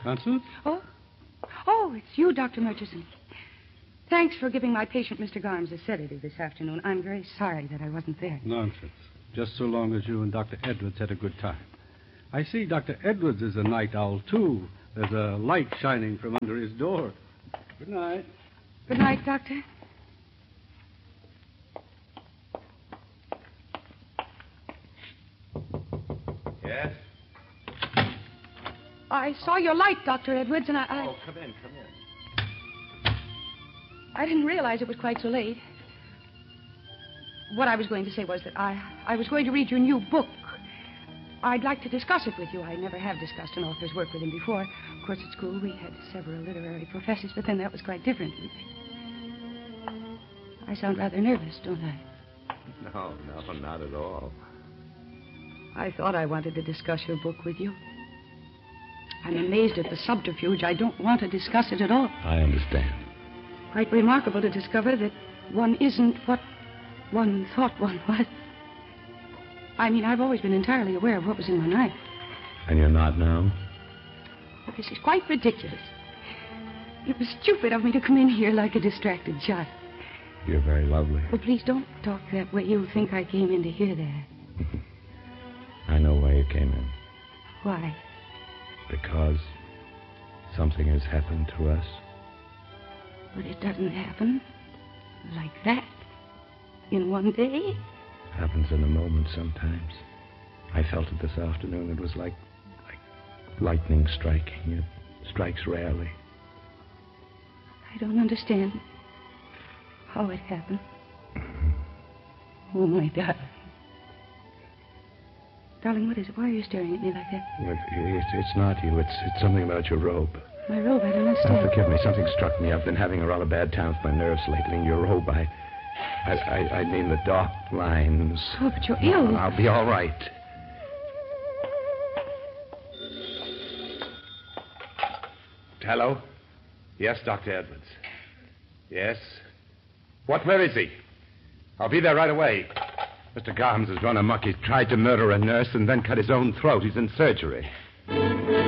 Constance? Oh, it's you, Dr. Murchison. Thanks for giving my patient, Mr. Garms, a sedative this afternoon. I'm very sorry that I wasn't there. Nonsense. Just so long as you and Dr. Edwards had a good time. I see Dr. Edwards is a night owl, too. There's a light shining from under his door. Good night. Good night, Doctor. Yes? I saw your light, Dr. Edwards, and Oh, come in. I didn't realize it was quite so late. What I was going to say was that I was going to read your new book. I'd like to discuss it with you. I never have discussed an author's work with him before. Of course, at school we had several literary professors, but then that was quite different. I sound rather nervous, don't I? No, not at all. I thought I wanted to discuss your book with you. I'm amazed at the subterfuge. I don't want to discuss it at all. I understand. Quite remarkable to discover that one isn't what one thought one was. I mean, I've always been entirely aware of what was in my mind. And you're not now? Well, this is quite ridiculous. It was stupid of me to come in here like a distracted child. You're very lovely. Oh, please don't talk that way. You'll think I came in to hear that. I know why you came in. Why? Because something has happened to us. But it doesn't happen like that in one day. Happens in a moment sometimes. I felt it this afternoon. It was like lightning striking. It strikes rarely. I don't understand how it happened. Oh, my darling. Darling, what is it? Why are you staring at me like that? It's not you. It's something about your robe. My robe, I don't understand. Forgive me. Something struck me. I've been having a rather bad time with my nerves lately. And your robe, I mean the dark lines. Oh, but you're ill. I'll be all right. Hello? Yes, Dr. Edwards. Yes? What? Where is he? I'll be there right away. Mr. Garms has run amok. He's tried to murder a nurse and then cut his own throat. He's in surgery.